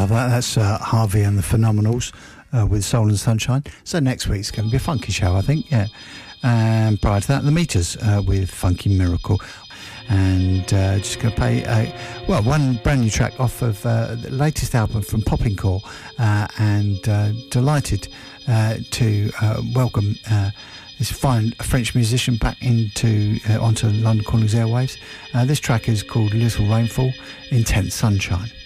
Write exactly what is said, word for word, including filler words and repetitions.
love that. That's uh, Harvey and the Phenomenals uh, with Soul and Sunshine. So next week's going to be a funky show, I think, yeah. And prior to that, The Meters uh, with Funky Miracle. And uh, just going to play, uh, well, one brand new track off of uh, the latest album from Popping Core, uh, and uh, delighted uh, to uh, welcome uh, this fine French musician back into uh, onto London Calling's airwaves. Uh, this track is called Little Rainfall, Intense Sunshine.